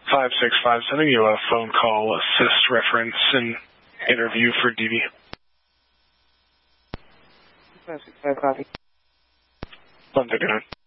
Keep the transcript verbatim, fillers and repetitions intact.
five six five, sending you a phone call assist reference and interview for D B. five six five, copy. one fifty-nine.